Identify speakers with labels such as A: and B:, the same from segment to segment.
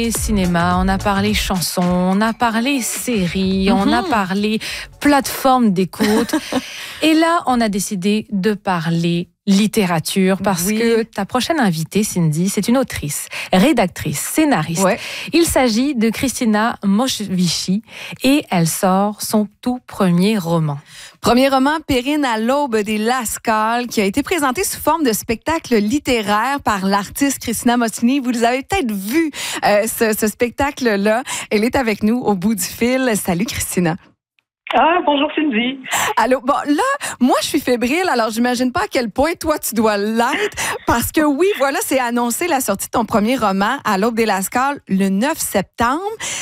A: Cinéma, on a parlé chansons, on a parlé séries, on a parlé plateforme d'écoute. Et là, on a décidé de parler littérature parce que ta prochaine invitée, Cindy, c'est une autrice, rédactrice, scénariste. Ouais. Il s'agit de Christina Moshvici et elle sort son tout premier roman.
B: Premier roman, Périne à l'aube des Lascaux, qui a été présenté sous forme de spectacle littéraire par l'artiste Christina Moshvici. Vous avez peut-être vu ce spectacle-là. Elle est avec nous au bout du fil. Salut Christina.
C: Ah, bonjour Cindy.
B: Allô, bon, là, moi, je suis fébrile, alors j'imagine pas à quel point toi, tu dois l'être, parce que oui, voilà, c'est annoncé la sortie de ton premier roman, À l'aube des Lascaux, le 9 septembre.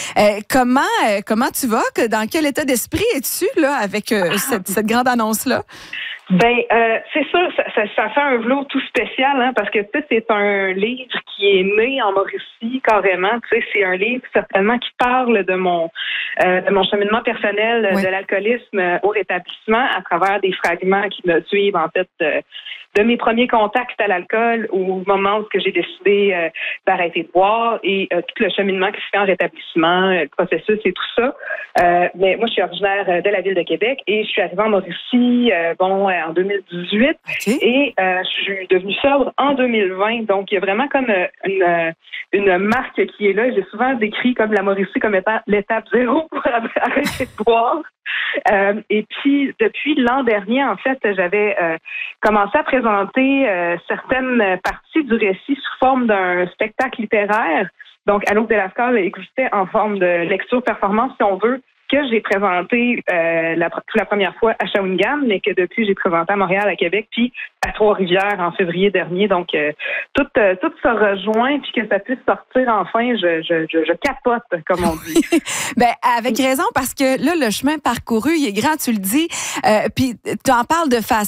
B: Comment tu vas? Dans quel état d'esprit es-tu, là, avec cette grande annonce-là?
C: Ben, c'est sûr, ça fait un velours tout spécial, hein, parce que tu sais, c'est un livre qui est né en Mauricie carrément. Tu sais, c'est un livre certainement qui parle de mon cheminement personnel de l'alcoolisme au rétablissement à travers des fragments qui me suivent en fait de mes premiers contacts à l'alcool au moment où j'ai décidé d'arrêter de boire et tout le cheminement qui se fait en rétablissement, le processus et tout ça. Mais moi, je suis originaire de la ville de Québec et je suis arrivée en Mauricie, en 2018 et je suis devenue sobre en 2020. Donc, il y a vraiment comme une marque qui est là. J'ai souvent décrit comme la Mauricie comme étant l'étape zéro pour arrêter de boire. Et puis, depuis l'an dernier, en fait, j'avais commencé à présenter certaines parties du récit sous forme d'un spectacle littéraire. Donc, À l'aube des Lascaux existait en forme de lecture-performance, si on veut, que j'ai présenté pour la première fois à Shawinigan, mais que depuis, j'ai présenté à Montréal, à Québec, puis à Trois-Rivières en février dernier. Donc, tout se rejoint, puis que ça puisse sortir enfin, je capote, comme on dit.
B: Ben, avec raison, parce que là, le chemin parcouru, il est grand, tu le dis, puis tu en parles de façon